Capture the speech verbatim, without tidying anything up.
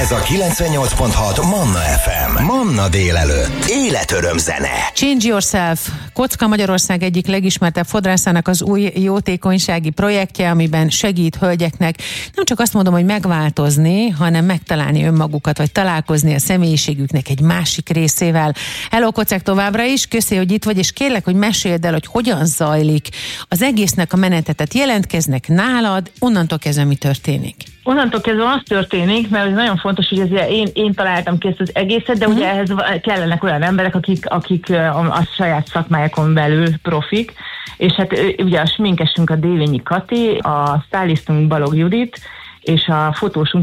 Ez a kilencvennyolc pont hat Manna ef em. Manna délelőtt. Életöröm zene. Change Yourself. Kocka Magyarország egyik legismertebb fodrászának az új jótékonysági projektje, amiben segít hölgyeknek nem csak azt mondom, hogy megváltozni, hanem megtalálni önmagukat, vagy találkozni a személyiségüknek egy másik részével. Hello, Kocek, továbbra is. Köszi, hogy itt vagy, és kérlek, hogy meséld el, hogy hogyan zajlik az egésznek a menetetet. Jelentkeznek nálad, onnantól kezdve mi történik? Onnantól kezdve az történik, mert ez nagyon fontos, hogy ezért én, én találtam ki ezt az egészet, de uh-huh. ugye ehhez kellenek olyan emberek, akik, akik a, a saját szakmájakon belül profik, és hát ugye a sminkesünk a Dévényi Kati, a stylistunk Balog Judit, és a fotósunk